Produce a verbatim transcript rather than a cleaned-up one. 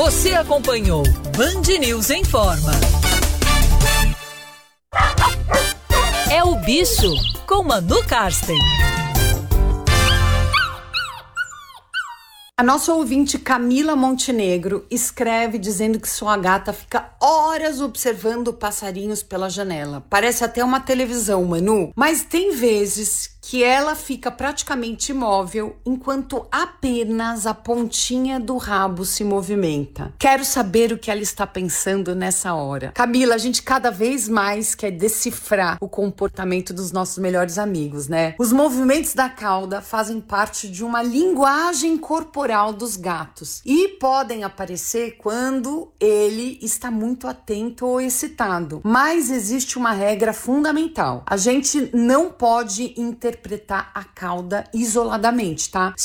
Você acompanhou Band News em Forma. É o Bicho, com Manu Karsten. A nossa ouvinte Camila Montenegro escreve dizendo que sua gata fica horas observando passarinhos pela janela. Parece até uma televisão, Manu, mas tem vezes que ela fica praticamente imóvel enquanto apenas a pontinha do rabo se movimenta. Quero saber o que ela está pensando nessa hora. Camila, a gente cada vez mais quer decifrar o comportamento dos nossos melhores amigos, né? Os movimentos da cauda fazem parte de uma linguagem corporal dos gatos e podem aparecer quando ele está muito atento ou excitado. Mas existe uma regra fundamental. A gente não pode interpretar a cauda isoladamente, tá?